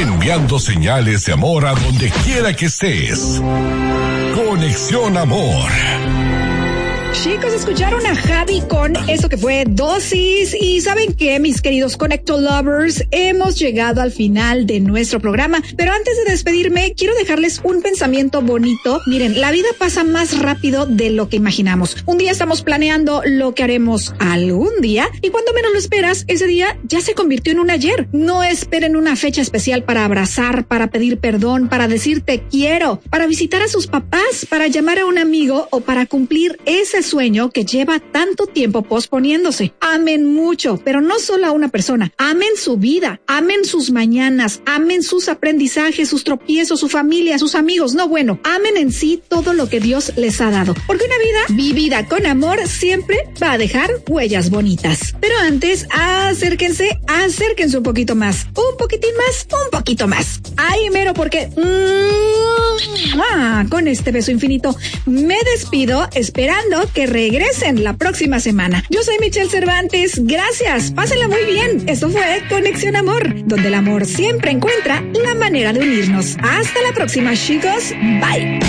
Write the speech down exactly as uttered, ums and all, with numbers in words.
enviando señales de amor a donde quiera que estés. Conexión Amor. Chicos, escucharon a Javi con eso que fue Dosis. Y ¿saben qué, mis queridos Connecto Lovers? Hemos llegado al final de nuestro programa. Pero antes de despedirme, quiero dejarles un pensamiento bonito. Miren, la vida pasa más rápido de lo que imaginamos. Un día estamos planeando lo que haremos algún día y cuando menos lo esperas, ese día ya se convirtió en un ayer. No esperen una fecha especial para abrazar, para pedir perdón, para decir te quiero, para visitar a sus papás, para llamar a un amigo o para cumplir ese sueño que lleva tanto tiempo posponiéndose. Amen mucho, pero no solo a una persona. Amen su vida, amen sus mañanas, amen sus aprendizajes, sus tropiezos, su familia, sus amigos. No, bueno, amen en sí todo lo que Dios les ha dado. Porque una vida vivida con amor siempre va a dejar huellas bonitas. Pero antes, acérquense, acérquense un poquito más, un poquitín más, un poquito más. Ay, mero, porque mmm, ah, con este beso infinito me despido esperando que regresen la próxima semana. Yo soy Michelle Cervantes. Gracias. Pásenla muy bien. Esto fue Conexión Amor, donde el amor siempre encuentra la manera de unirnos. Hasta la próxima, chicos. Bye.